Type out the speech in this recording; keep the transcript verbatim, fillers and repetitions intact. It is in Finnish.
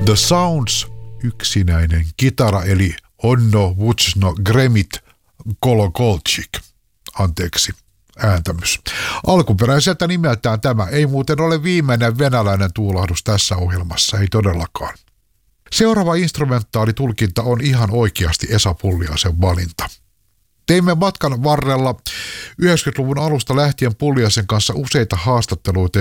The Sounds, yksinäinen kitara, eli Onno Vucno Gremit Kolokolchik. Anteeksi, ääntämys. Alkuperäiseltä nimeltään tämä ei muuten ole viimeinen venäläinen tuulahdus tässä ohjelmassa, ei todellakaan. Seuraava instrumentaalitulkinta on ihan oikeasti Esa Pulliaisen valinta. Teimme matkan varrella yhdeksänkymmentäluvun alusta lähtien Pulliaisen kanssa useita haastatteluita